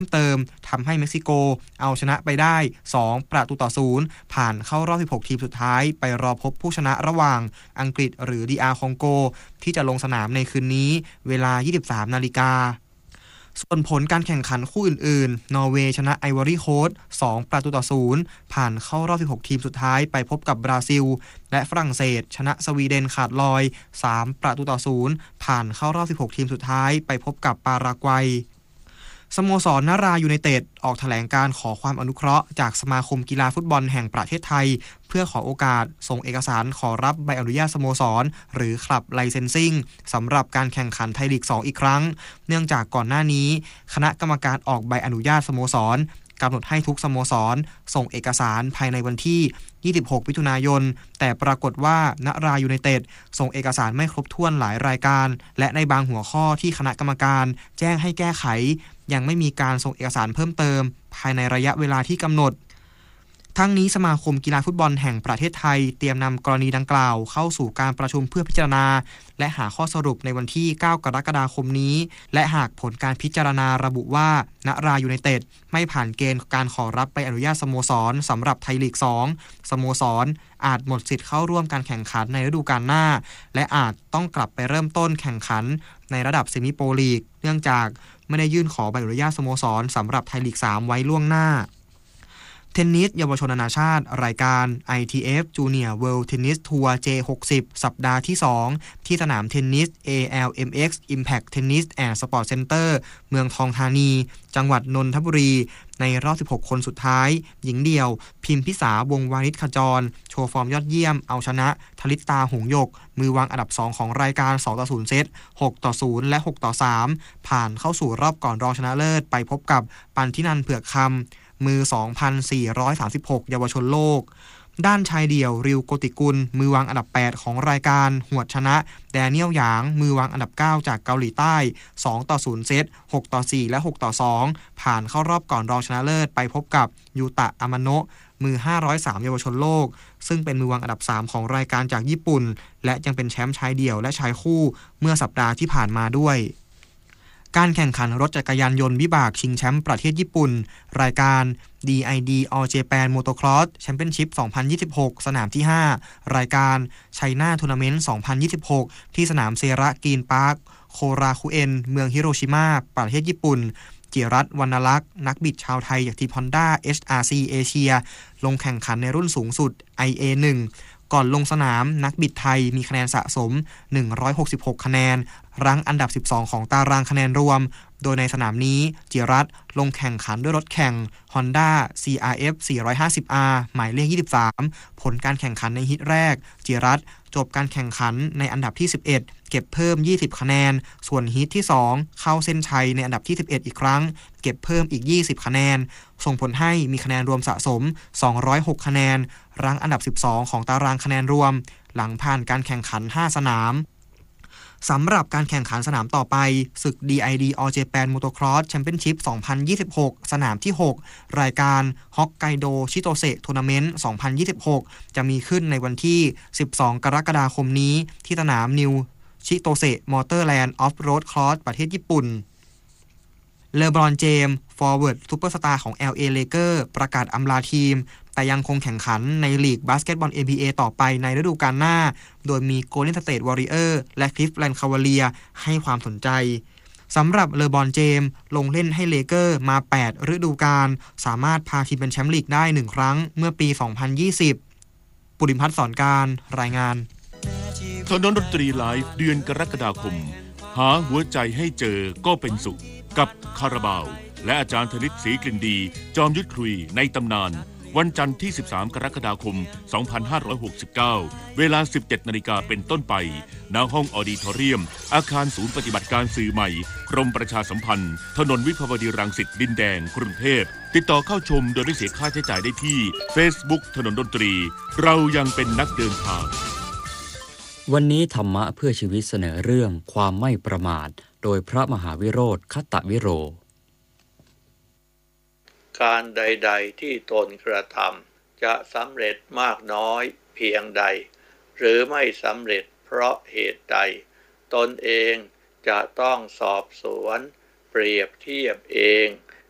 เติมทำให้เม็กซิโกเอาชนะไปได้2-0ผ่านเข้ารอบ16ทีมสุดท้ายไปรอพบผู้ชนะระหว่างอังกฤษหรือ DR คองโกที่จะลงสนามในคืนนี้เวลา 23 นาฬิกาส่วนผลการแข่งขันคู่อื่นๆนอร์เวย์ชนะไอวอรี่โคสต์2-0ผ่านเข้ารอบ16ทีมสุดท้ายไปพบกับบราซิลและฝรั่งเศสชนะสวีเดนขาดลอย3-0ผ่านเข้ารอบ16ทีมสุดท้ายไปพบกับปารากวัยสโมสรนรายูไนเต็ดออกแถลงการขอความอนุเคราะห์จากสมาคมกีฬาฟุตบอลแห่งประเทศไทยเพื่อขอโอกาสส่งเอกสารขอรับใบอนุญาตสโมสรหรือคลับไลเซนซิ่งสำหรับการแข่งขันไทยลีก2อีกครั้งเนื่องจากก่อนหน้านี้คณะกรรมการออกใบอนุญาตสโมสรกำหนดให้ทุกสโมสรส่งเอกสารภายในวันที่26มิถุนายนแต่ปรากฏว่านรายูไนเต็ดส่งเอกสารไม่ครบถ้วนหลายรายการและในบางหัวข้อที่คณะกรรมการแจ้งให้แก้ไขยังไม่มีการส่งเอกสารเพิ่มเติมภายในระยะเวลาที่กำหนดทั้งนี้สมาคมกีฬาฟุตบอลแห่งประเทศไทยเตรียมนำกรณีดังกล่าวเข้าสู่การประชุมเพื่อพิจารณาและหาข้อสรุปในวันที่9กรกฎาคมนี้และหากผลการพิจารณาระบุว่านรายูไนเต็ดไม่ผ่านเกณฑ์การขอรับใบอนุญาตสโมสรสำหรับไทยลีก2สโมสรอาจหมดสิทธิ์เข้าร่วมการแข่งขันในฤดูกาลหน้าและอาจต้องกลับไปเริ่มต้นแข่งขันในระดับเซมิโปรลีกเนื่องจากไม่ได้ยื่นขอใบอนุญาตสโมสรสำหรับไทยลีก3ไว้ล่วงหน้าเทนนิสเยาวชนนานาชาติรายการ ITF Junior World Tennis Tour J60 สัปดาห์ที่2ที่สนามเทนนิส ALMX Impact Tennis and Sport Center เมืองทองธานีจังหวัดนนทบุรีในรอบ16คนสุดท้ายหญิงเดี่ยวพิมพิสาวงศ์วานิชขจรโชว์ฟอร์มยอดเยี่ยมเอาชนะธลิตาหงส์หยกมือวางอันดับ2ของรายการ2-0เซต6-0และ6-3ผ่านเข้าสู่รอบก่อนรองชนะเลิศไปพบกับปันธินันท์เผือกคำมือ 2,436 เยาวชนโลกด้านชายเดี่ยวริวโกติกุลมือวางอันดับ8ของรายการหวดชนะแดเนียลหยางมือวางอันดับ9จากเกาหลีใต้2-0เซต6-4และ6-2ผ่านเข้ารอบก่อนรองชนะเลิศไปพบกับยูตะอามาโนะมือ503เยาวชนโลกซึ่งเป็นมือวางอันดับ3ของรายการจากญี่ปุ่นและยังเป็นแชมป์ชายเดี่ยวและชายคู่เมื่อสัปดาห์ที่ผ่านมาด้วยการแข่งขันรถจักรยานยนต์วิบากชิงแชมป์ประเทศญี่ปุ่นรายการ DID All Japan Motocross Championship 2026 สนามที่5รายการ China Tournament 2026 ที่สนามเซระกรีนพาร์คโคราคุเอ็นเมืองฮิโรชิมาประเทศญี่ปุ่นจิรัตน์วรรณลักษณ์นักบิดชาวไทยจากทีม Honda HRC เอเชียลงแข่งขันในรุ่นสูงสุด IA1ก่อนลงสนามนักบิดไทยมีคะแนนสะสม166คะแนนรั้งอันดับ12ของตารางคะแนนรวมโดยในสนามนี้จิรัตน์ลงแข่งขันด้วยรถแข่ง Honda CRF 450R หมายเลข23ผลการแข่งขันในฮีทแรกจิรัตน์จบการแข่งขันในอันดับที่11เก็บเพิ่ม20คะแนนส่วนฮีทที่2เข้าเส้นชัยในอันดับที่11อีกครั้งเก็บเพิ่มอีก20คะแนนส่งผลให้มีคะแนนรวมสะสม206คะแนนรั้งอันดับ12ของตารางคะแนนรวมหลังผ่านการแข่งขัน5สนามสำหรับการแข่งขันสนามต่อไปศึก DID All Japan Motocross Championship 2026 สนามที่6รายการ Hokkaido Chitose Tournament 2026 จะมีขึ้นในวันที่12กรกฎาคมนี้ที่สนามนิวชิโตเซมอเตอร์แลนด์ออฟโรดครอสประเทศญี่ปุ่นเลบรอนเจมส์ฟอร์เวิร์ดซุปเปอร์สตาร์ของ LA Lakers ประกาศอำลาทีมแต่ยังคงแข่งขันในลีกบาสเกตบอล NBA ต่อไปในฤดูกาลหน้าโดยมี Golden State Warriors และ Cleveland Cavaliers ให้ความสนใจสำหรับเลบรอนเจมส์ลงเล่นให้เลเกอร์มา8ฤดูกาลสามารถพาทีมเป็นแชมป์ลีกได้1ครั้งเมื่อปี2020ปุริพัฒน์สอนการรายงานถนนดนตรีไลฟ์เดือนกรกฎาคมหาหัวใจให้เจอก็เป็นสุขกับคาราบาวและอาจารย์ธนิตศรีกลิ่นดีจอมยุทธคุยในตำนานวันจันทร์ที่13กรกฎาคม2569เวลา 17:00 นเป็นต้นไปณห้องออดิทอเรียมอาคารศูนย์ปฏิบัติการสื่อใหม่กรมประชาสัมพันธ์ถนนวิภาวดีรังสิตดินแดงกรุงเทพติดต่อเข้าชมโดยไม่เสียค่าใช้จ่ายได้ที่ Facebook ถนนดนตรีเรายังเป็นนักเดินทางวันนี้ธรรมะเพื่อชีวิตเสนอเรื่องความไม่ประมาทโดยพระมหาวิโรธคัตตวิโรการใดๆที่ตนกระทำจะสำเร็จมากน้อยเพียงใดหรือไม่สำเร็จเพราะเหตุใดตนเองจะต้องสอบสวนเปรียบเทียบเอง